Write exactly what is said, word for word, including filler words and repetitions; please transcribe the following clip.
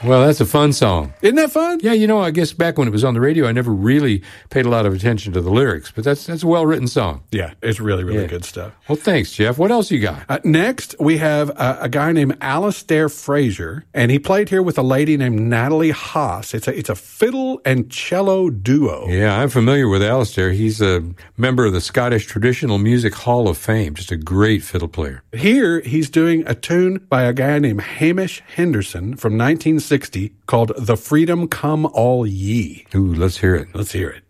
Well, that's a fun song. Isn't that fun? Yeah, you know, I guess back when it was on the radio, I never really paid a lot of attention to the lyrics, but that's that's a well-written song. Yeah, it's really, really Yeah. good stuff. Well, thanks, Jeff. What else you got? Uh, next, we have uh, a guy named Alistair Fraser, and he played here with a lady named Natalie Haas. It's a, it's a fiddle and cello duo. Yeah, I'm familiar with Alistair. He's a member of the Scottish Traditional Music Hall of Fame. Just a great fiddle player. Here, he's doing a tune by a guy named Hamish Henderson from nineteen sixty called The Freedom Come All Ye. Ooh, let's hear it. Let's hear it.